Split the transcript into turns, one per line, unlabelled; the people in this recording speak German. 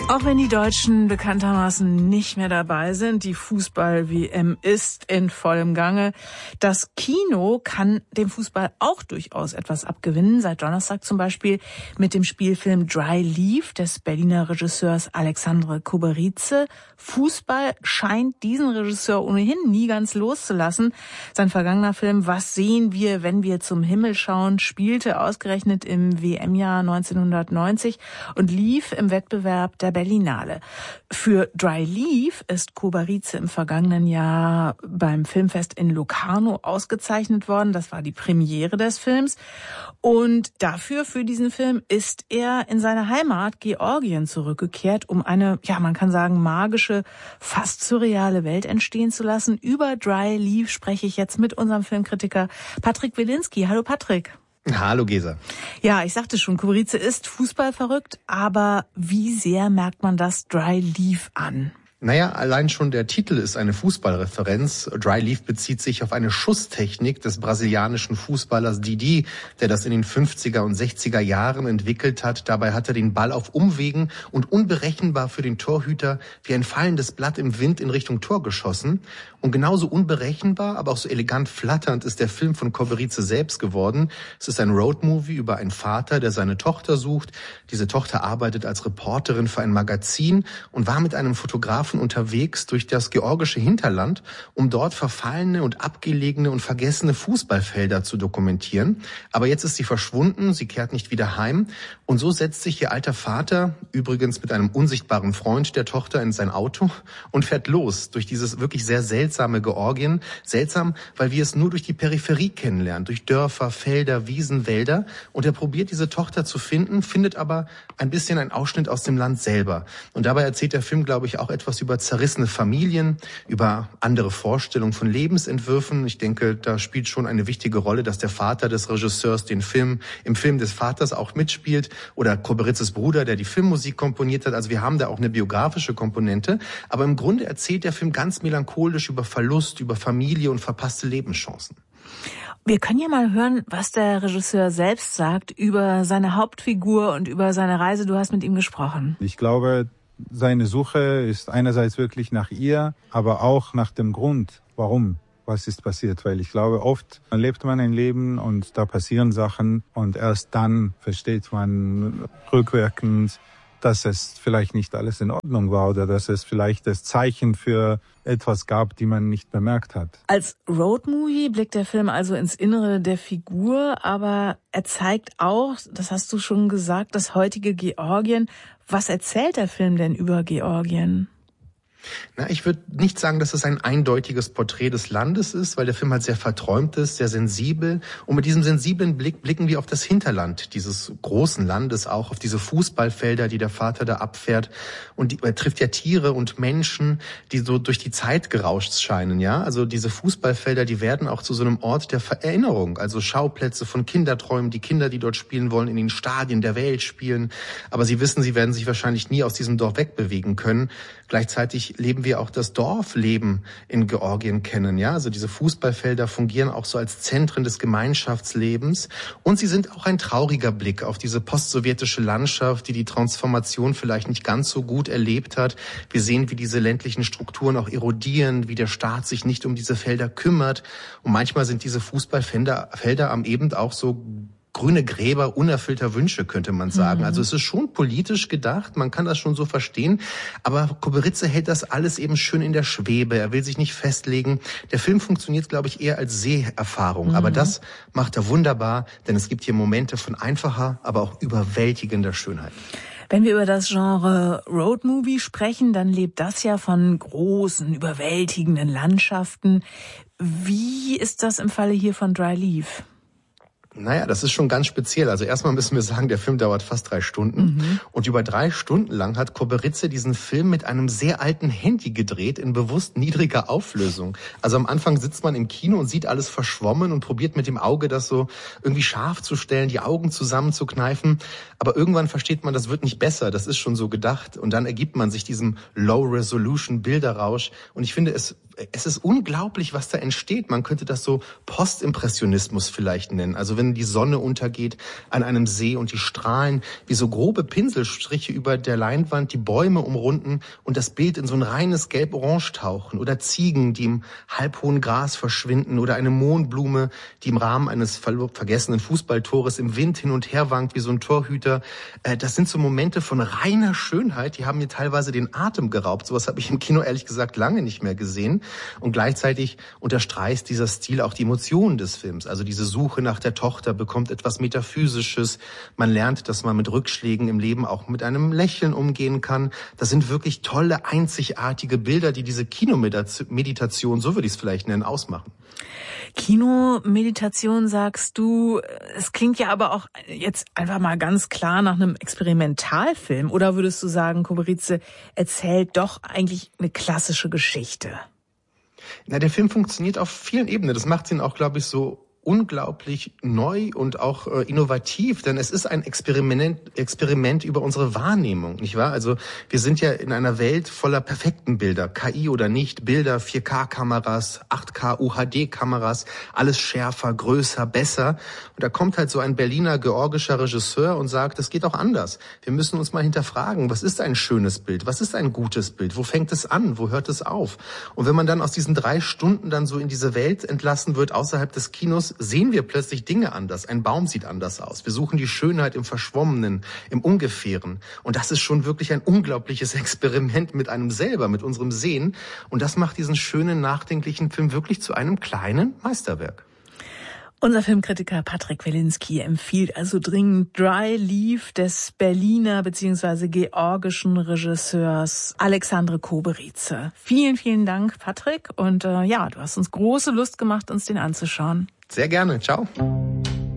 Auch wenn die Deutschen bekanntermaßen nicht mehr dabei sind, die Fußball-WM ist in vollem Gange. Das Kino kann dem Fußball auch durchaus etwas abgewinnen. Seit Donnerstag zum Beispiel mit dem Spielfilm Dry Leaf des Berliner Regisseurs Alexandre Koberitze. Fußball scheint diesen Regisseur ohnehin nie ganz loszulassen. Sein vergangener Film Was sehen wir, wenn wir zum Himmel schauen, spielte ausgerechnet im WM-Jahr 1990 und lief im Wettbewerb der Berlinale. Für Dry Leaf ist Koberitze im vergangenen Jahr beim Filmfest in Locarno ausgezeichnet worden. Das war die Premiere des Films. Und dafür, für diesen Film, ist er in seine Heimat Georgien zurückgekehrt, um eine, ja, man kann sagen, magische, fast surreale Welt entstehen zu lassen. Über Dry Leaf spreche ich jetzt mit unserem Filmkritiker Patrick Wilinski. Hallo Patrick.
Hallo Gesa.
Ja, ich sagte schon, Koberitze ist fußballverrückt, aber wie sehr merkt man das Dry Leaf an?
Naja, allein schon der Titel ist eine Fußballreferenz. Dry Leaf bezieht sich auf eine Schusstechnik des brasilianischen Fußballers Didi, der das in den 50er und 60er Jahren entwickelt hat. Dabei hat er den Ball auf Umwegen und unberechenbar für den Torhüter wie ein fallendes Blatt im Wind in Richtung Tor geschossen. Und genauso unberechenbar, aber auch so elegant flatternd ist der Film von Koberitze selbst geworden. Es ist ein Roadmovie über einen Vater, der seine Tochter sucht. Diese Tochter arbeitet als Reporterin für ein Magazin und war mit einem Fotografen unterwegs durch das georgische Hinterland, um dort verfallene und abgelegene und vergessene Fußballfelder zu dokumentieren. Aber jetzt ist sie verschwunden, sie kehrt nicht wieder heim. Und so setzt sich ihr alter Vater, übrigens mit einem unsichtbaren Freund der Tochter, in sein Auto und fährt los durch dieses wirklich sehr seltsame Georgien. Seltsam, weil wir es nur durch die Peripherie kennenlernen, durch Dörfer, Felder, Wiesen, Wälder. Und er probiert, diese Tochter zu finden, findet aber ein bisschen einen Ausschnitt aus dem Land selber. Und dabei erzählt der Film, glaube ich, auch etwas über zerrissene Familien, über andere Vorstellungen von Lebensentwürfen. Ich denke, da spielt schon eine wichtige Rolle, dass der Vater des Regisseurs im Film des Vaters auch mitspielt, oder Koberitzes Bruder, der die Filmmusik komponiert hat. Also wir haben da auch eine biografische Komponente. Aber im Grunde erzählt der Film ganz melancholisch über Verlust, über Familie und verpasste Lebenschancen.
Wir können ja mal hören, was der Regisseur selbst sagt über seine Hauptfigur und über seine Reise. Du hast mit ihm gesprochen.
Ich glaube, seine Suche ist einerseits wirklich nach ihr, aber auch nach dem Grund, warum, was ist passiert. Weil ich glaube, oft lebt man ein Leben und da passieren Sachen und erst dann versteht man rückwirkend, dass es vielleicht nicht alles in Ordnung war oder dass es vielleicht das Zeichen für etwas gab, die man nicht bemerkt hat.
Als Roadmovie blickt der Film also ins Innere der Figur, aber er zeigt auch, das hast du schon gesagt, das heutige Georgien. Was erzählt der Film denn über Georgien?
Na, ich würde nicht sagen, dass es ein eindeutiges Porträt des Landes ist, weil der Film halt sehr verträumt ist, sehr sensibel. Und mit diesem sensiblen Blick blicken wir auf das Hinterland dieses großen Landes, auch auf diese Fußballfelder, die der Vater da abfährt. Und er trifft ja Tiere und Menschen, die so durch die Zeit gerauscht scheinen, ja. Also diese Fußballfelder, die werden auch zu so einem Ort der Erinnerung, also Schauplätze von Kinderträumen, die Kinder, die dort spielen wollen, in den Stadien der Welt spielen. Aber sie wissen, sie werden sich wahrscheinlich nie aus diesem Dorf wegbewegen können. Gleichzeitig leben wir auch das Dorfleben in Georgien kennen, ja. Also diese Fußballfelder fungieren auch so als Zentren des Gemeinschaftslebens. Und sie sind auch ein trauriger Blick auf diese postsowjetische Landschaft, die die Transformation vielleicht nicht ganz so gut erlebt hat. Wir sehen, wie diese ländlichen Strukturen auch erodieren, wie der Staat sich nicht um diese Felder kümmert. Und manchmal sind diese Fußballfelder am eben auch so grüne Gräber unerfüllter Wünsche, könnte man sagen. Also es ist schon politisch gedacht, man kann das schon so verstehen, aber Koberitze hält das alles eben schön in der Schwebe, er will sich nicht festlegen. Der Film funktioniert, glaube ich, eher als Seherfahrung, aber das macht er wunderbar, denn es gibt hier Momente von einfacher, aber auch überwältigender Schönheit.
Wenn wir über das Genre Roadmovie sprechen, dann lebt das ja von großen, überwältigenden Landschaften. Wie ist das im Falle hier von Dry Leaf?
Naja, das ist schon ganz speziell. Also erstmal müssen wir sagen, der Film dauert fast 3 Stunden. Und über 3 Stunden lang hat Koberitze diesen Film mit einem sehr alten Handy gedreht, in bewusst niedriger Auflösung. Also am Anfang sitzt man im Kino und sieht alles verschwommen und probiert mit dem Auge das so irgendwie scharf zu stellen, die Augen zusammenzukneifen. Aber irgendwann versteht man, das wird nicht besser, das ist schon so gedacht. Und dann ergibt man sich diesem Low-Resolution-Bilderrausch. Und ich finde, es es ist unglaublich, was da entsteht. Man könnte das so Postimpressionismus vielleicht nennen. Also wenn die Sonne untergeht an einem See und die Strahlen wie so grobe Pinselstriche über der Leinwand die Bäume umrunden und das Bild in so ein reines Gelb-Orange tauchen. Oder Ziegen, die im halbhohen Gras verschwinden. Oder eine Mohnblume, die im Rahmen eines vergessenen Fußballtores im Wind hin und her wankt wie so ein Torhüter. Das sind so Momente von reiner Schönheit, die haben mir teilweise den Atem geraubt. Sowas habe ich im Kino ehrlich gesagt lange nicht mehr gesehen. Und gleichzeitig unterstreicht dieser Stil auch die Emotionen des Films. Also diese Suche nach der Tochter bekommt etwas Metaphysisches. Man lernt, dass man mit Rückschlägen im Leben auch mit einem Lächeln umgehen kann. Das sind wirklich tolle, einzigartige Bilder, die diese Kinomeditation, so würde ich es vielleicht nennen, ausmachen.
Kinomeditation, sagst du, es klingt ja aber auch jetzt einfach mal ganz klar nach einem Experimentalfilm. Oder würdest du sagen, Koberice erzählt doch eigentlich eine klassische Geschichte?
Na, der Film funktioniert auf vielen Ebenen. Das macht ihn auch, glaube ich, so unglaublich neu und auch innovativ, denn es ist ein Experiment über unsere Wahrnehmung, nicht wahr? Also wir sind ja in einer Welt voller perfekten Bilder, KI oder nicht, Bilder, 4K-Kameras, 8K UHD-Kameras, alles schärfer, größer, besser. Und da kommt halt so ein Berliner georgischer Regisseur und sagt, es geht auch anders. Wir müssen uns mal hinterfragen, was ist ein schönes Bild, was ist ein gutes Bild, wo fängt es an, wo hört es auf? Und wenn man dann aus diesen 3 Stunden dann so in diese Welt entlassen wird, außerhalb des Kinos, sehen wir plötzlich Dinge anders. Ein Baum sieht anders aus. Wir suchen die Schönheit im Verschwommenen, im Ungefähren. Und das ist schon wirklich ein unglaubliches Experiment mit einem selber, mit unserem Sehen. Und das macht diesen schönen, nachdenklichen Film wirklich zu einem kleinen Meisterwerk.
Unser Filmkritiker Patrick Welinski empfiehlt also dringend Dry Leaf des Berliner bzw. georgischen Regisseurs Alexandre Koberice. Vielen, vielen Dank, Patrick. Und du hast uns große Lust gemacht, uns den anzuschauen.
Sehr gerne. Ciao.